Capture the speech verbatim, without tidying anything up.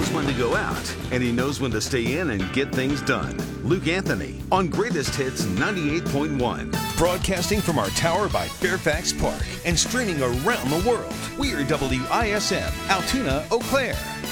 knows when to go out, and he knows when to stay in and get things done. Luke Anthony on Greatest Hits ninety-eight point one. Broadcasting from our tower by Fairfax Park and streaming around the world. We're W I S M, Altoona, Eau Claire.